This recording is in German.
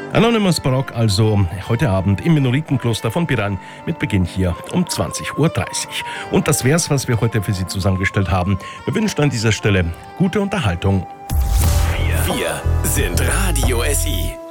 Anonymous Barock also heute Abend im Minoritenkloster von Piran mit Beginn hier um 20.30 Uhr. Und das wär's, was wir heute für Sie zusammengestellt haben. Wir wünschen an dieser Stelle gute Unterhaltung. Wir sind Radio SI.